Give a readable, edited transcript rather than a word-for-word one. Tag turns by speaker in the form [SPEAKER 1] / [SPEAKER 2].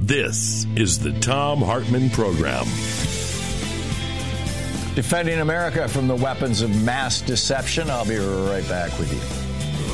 [SPEAKER 1] This is the Thom Hartmann Program.
[SPEAKER 2] Defending America from the weapons of mass deception. I'll be right back with you.